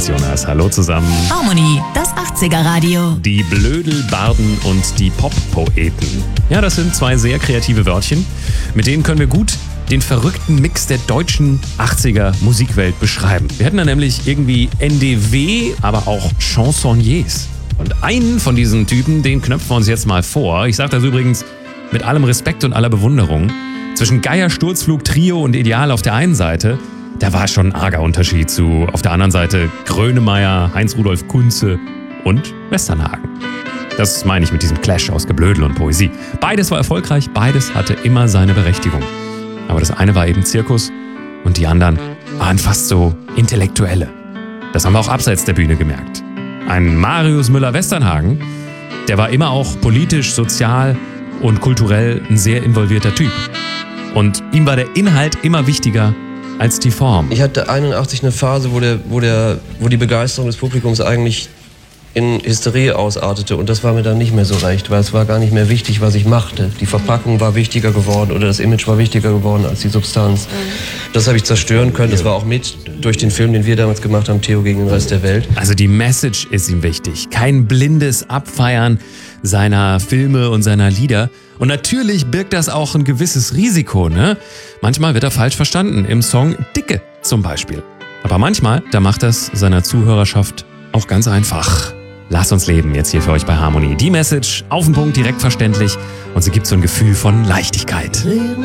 ist Jonas. Hallo zusammen. Harmony, das 80er-Radio. Die Blödelbarden und die Pop-Poeten. Ja, das sind zwei sehr kreative Wörtchen. Mit denen können wir gut den verrückten Mix der deutschen 80er Musikwelt beschreiben. Wir hätten da nämlich irgendwie NDW, aber auch Chansonniers. Und einen von diesen Typen, den knöpfen wir uns jetzt mal vor. Ich sage das übrigens mit allem Respekt und aller Bewunderung. Zwischen Geier, Sturzflug, Trio und Ideal auf der einen Seite, da war schon ein arger Unterschied zu auf der anderen Seite Grönemeyer, Heinz-Rudolf Kunze und Westernhagen. Das meine ich mit diesem Clash aus Geblödel und Poesie. Beides war erfolgreich, beides hatte immer seine Berechtigung. Aber das eine war eben Zirkus und die anderen waren fast so Intellektuelle. Das haben wir auch abseits der Bühne gemerkt. Ein Marius Müller-Westernhagen, der war immer auch politisch, sozial und kulturell ein sehr involvierter Typ. Und ihm war der Inhalt immer wichtiger als die Form. Ich hatte 81 eine Phase, wo die Begeisterung des Publikums eigentlich in Hysterie ausartete, und das war mir dann nicht mehr so recht, weil es war gar nicht mehr wichtig, was ich machte. Die Verpackung war wichtiger geworden oder das Image war wichtiger geworden als die Substanz. Das habe ich zerstören können. Das war auch mit durch den Film, den wir damals gemacht haben, Theo gegen den Rest der Welt. Also die Message ist ihm wichtig. Kein blindes Abfeiern seiner Filme und seiner Lieder. Und natürlich birgt das auch ein gewisses Risiko, ne? Manchmal wird er falsch verstanden, im Song Dicke zum Beispiel. Aber manchmal, da macht das seiner Zuhörerschaft auch ganz einfach. Lass uns leben jetzt hier für euch bei Harmony. Die Message auf den Punkt, direkt verständlich, und sie gibt so ein Gefühl von Leichtigkeit.